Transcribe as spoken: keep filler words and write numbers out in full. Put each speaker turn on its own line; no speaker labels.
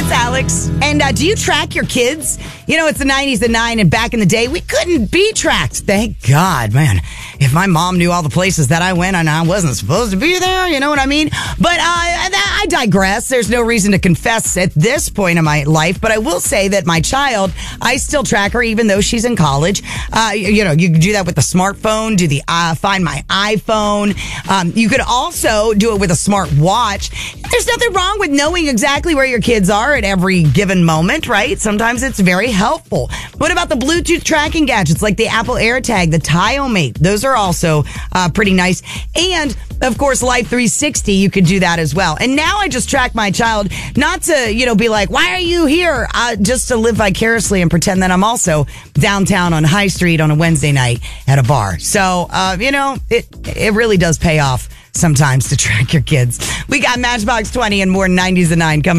it's Alex. And uh, do you track your kids? You know, it's the nineties and nine, and back in the day, we couldn't be tracked. Thank God, man. If my mom knew all the places that I went and I wasn't supposed to be there, you know what I mean? But uh, I digress. There's no reason to confess at this point in my life, but I will say that my child, I still track her even though she's in college. Uh, you know, you can do that with the smartphone, do the uh, Find My iPhone. Um, you could also do it with a smart watch. There's nothing wrong with knowing exactly where your kids are at every given moment, right? Sometimes it's very helpful. What about the Bluetooth tracking gadgets like the Apple AirTag, the TioMate? Those are also uh, pretty nice. And of course, Life three sixty, you could do that as well. And now I just track my child, not to, you know, be like, why are you here? Uh, just to live vicariously and pretend that I'm also downtown on High Street on a Wednesday night at a bar. So, uh, you know, it, it really does pay off sometimes to track your kids. We got Matchbox twenty and more nineties and nine coming.